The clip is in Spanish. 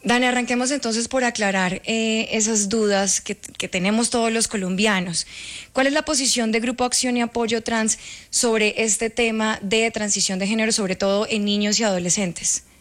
Dani, arranquemos entonces por aclarar esas dudas que tenemos todos los colombianos. ¿Cuál es la posición de Grupo Acción y Apoyo Trans sobre este tema de transición de género, sobre todo en niños y adolescentes?